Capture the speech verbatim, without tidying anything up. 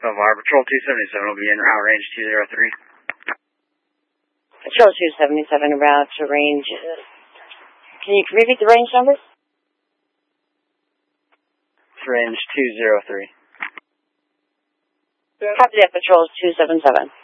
Belvoir, Patrol two seventy-seven will be in route range two zero three. Patrol two seventy-seven route to range. Uh, can you repeat the range numbers? Range two zero three. Copy that, Patrol two seventy-seven.